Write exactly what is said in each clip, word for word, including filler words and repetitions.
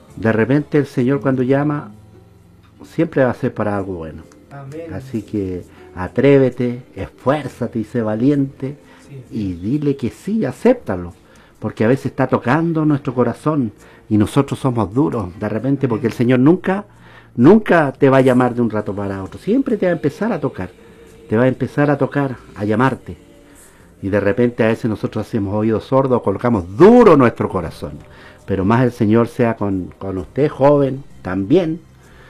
De repente el Señor cuando llama, siempre va a ser para algo bueno. Amén. Así que atrévete, esfuérzate y sé valiente, Sí. y dile que sí, acéptalo. Porque a veces está tocando nuestro corazón y nosotros somos duros de repente, porque el Señor nunca, nunca te va a llamar de un rato para otro. Siempre te va a empezar a tocar, te va a empezar a tocar, a llamarte. Y de repente a veces nosotros hacemos oídos sordos, colocamos duro nuestro corazón. Pero más el Señor sea con, con usted, joven, también.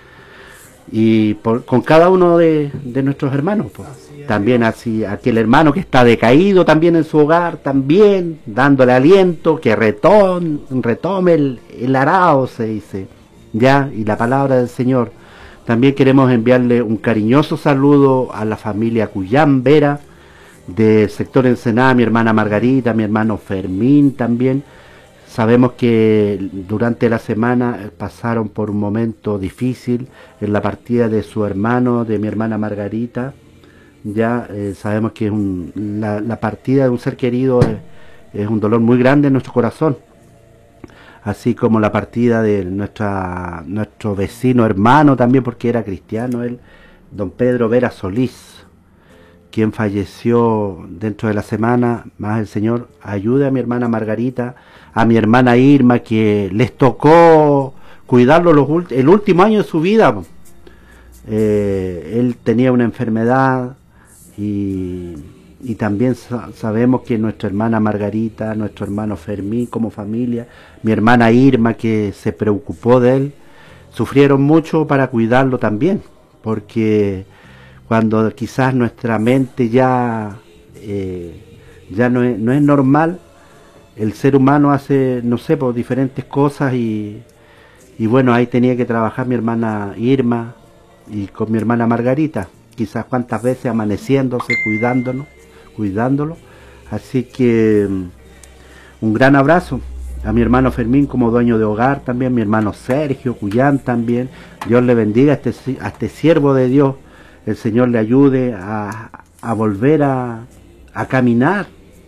Y por, con cada uno de, de nuestros hermanos, pues. Así es. También así, aquel hermano que está decaído también en su hogar, también, dándole aliento, que retome, retome el, el arado, se dice. Ya, y la palabra del Señor. También queremos enviarle un cariñoso saludo a la familia Cuyán Vera, del sector Ensenada, mi hermana Margarita, mi hermano Fermín también. Sabemos que durante la semana pasaron por un momento difícil en la partida de su hermano, de mi hermana Margarita. Ya eh, sabemos que es un, la, la partida de un ser querido es, es un dolor muy grande en nuestro corazón. Así como la partida de nuestra, nuestro vecino hermano también, porque era cristiano él, don Pedro Vera Solís, quien falleció dentro de la semana. Más el Señor ayude a mi hermana Margarita, a mi hermana Irma, que les tocó cuidarlo los, el último año de su vida. Eh, él tenía una enfermedad y, y también sa sabemos que nuestra hermana Margarita, nuestro hermano Fermín como familia, mi hermana Irma, que se preocupó de él, sufrieron mucho para cuidarlo también, porque cuando quizás nuestra mente ya, eh, ya no, es, no es normal, el ser humano hace, no sé, por diferentes cosas y, y bueno, ahí tenía que trabajar mi hermana Irma y con mi hermana Margarita, quizás cuántas veces amaneciéndose, cuidándonos, cuidándolo. Así que un gran abrazo a mi hermano Fermín como dueño de hogar también, mi hermano Sergio Cuyán también. Dios le bendiga a este, a este siervo de Dios. El Señor le ayude a, a volver a, a caminar,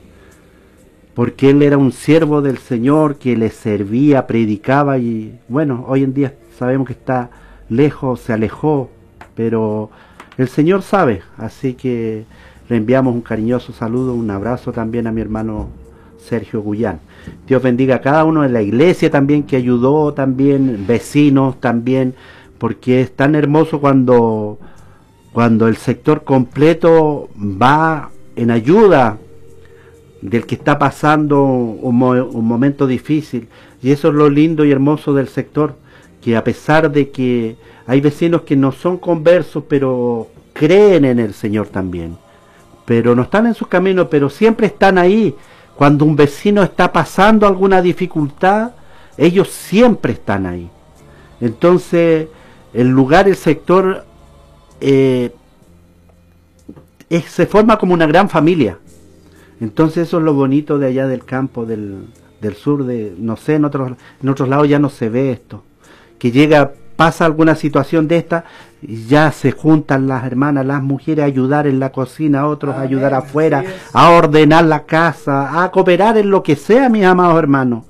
porque él era un siervo del Señor que le servía, predicaba y bueno, hoy en día sabemos que está lejos, se alejó, pero el Señor sabe, así que le enviamos un cariñoso saludo, un abrazo también a mi hermano Sergio Cuyán. Dios bendiga a cada uno de la iglesia también que ayudó, también vecinos también, porque es tan hermoso cuando cuando el sector completo va en ayuda del que está pasando un, mo un momento difícil. Y eso es lo lindo y hermoso del sector, que a pesar de que hay vecinos que no son conversos, pero creen en el Señor también, pero no están en sus caminos, pero siempre están ahí. Cuando un vecino está pasando alguna dificultad, ellos siempre están ahí. Entonces, el lugar, el sector, eh, es, se forma como una gran familia. Entonces eso es lo bonito de allá del campo, del, del sur, de no sé, en otros, en otros lados ya no se ve esto. Que llega, pasa alguna situación de esta, y ya se juntan las hermanas, las mujeres a ayudar en la cocina, a otros a ayudar afuera, a ordenar la casa, a cooperar en lo que sea, mis amados hermanos.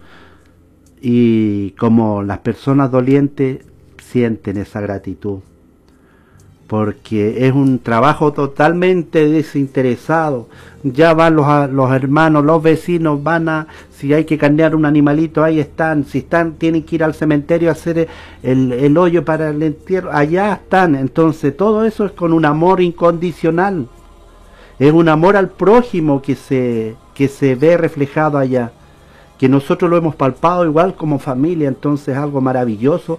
Y como las personas dolientes sienten esa gratitud, porque es un trabajo totalmente desinteresado. Ya van los, los hermanos, los vecinos, van a, si hay que carnear un animalito, ahí están, si están, tienen que ir al cementerio a hacer el, el hoyo para el entierro, allá están. Entonces todo eso es con un amor incondicional, es un amor al prójimo que se, que se ve reflejado allá, que nosotros lo hemos palpado igual como familia. Entonces es algo maravilloso.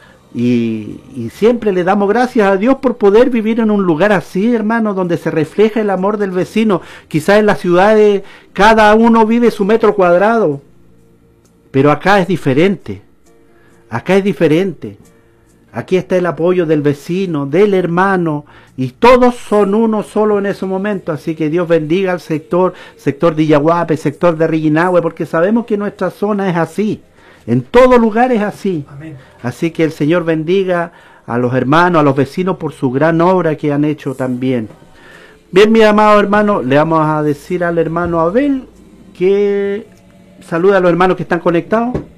Y, y siempre le damos gracias a Dios por poder vivir en un lugar así, hermano, donde se refleja el amor del vecino. Quizás en las ciudades cada uno vive su metro cuadrado, pero acá es diferente. Acá es diferente. Aquí está el apoyo del vecino, del hermano, y todos son uno solo en ese momento. Así que Dios bendiga al sector, sector de Illahuape, sector de Reguinahue, porque sabemos que nuestra zona es así. En todo lugar es así. Amén. Así que el Señor bendiga a los hermanos, a los vecinos por su gran obra que han hecho también. Bien, mi amado hermano, le vamos a decir al hermano Abel que saluda a los hermanos que están conectados.